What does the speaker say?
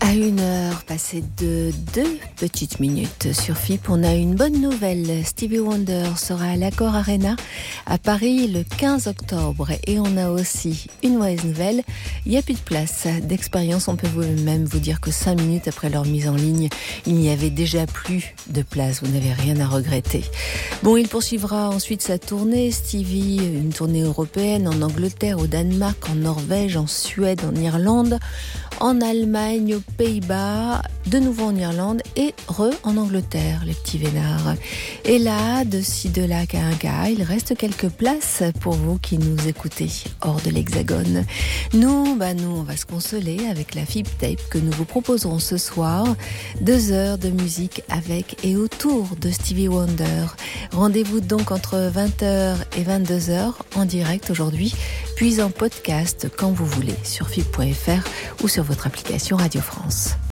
À 1h, passé de 2 petites minutes sur FIP, on a une bonne nouvelle. Stevie Wonder sera à l'Accor Arena à Paris le 15 octobre. Et on a aussi une mauvaise nouvelle, il n'y a plus de place. D'expérience, on peut même vous dire que 5 minutes après leur mise en ligne, il n'y avait déjà plus de place. Vous n'avez rien à regretter. Bon, il poursuivra ensuite sa tournée. Stevie, une tournée européenne en Angleterre, au Danemark, en Norvège, en Suède, en Irlande, en Allemagne, aux Pays-Bas, de nouveau en Irlande et en Angleterre, les petits vénards. Et là, de ci, de là, qu'à un gars, il reste quelques places pour vous qui nous écoutez hors de l'Hexagone. Nous, on va se consoler avec la FIP Tape que nous vous proposerons ce soir. 2 heures de musique avec et autour de Stevie Wonder. Rendez-vous donc entre 20h et 22h en direct aujourd'hui, puis en podcast quand vous voulez sur FIP.fr ou sur votre application Radio France.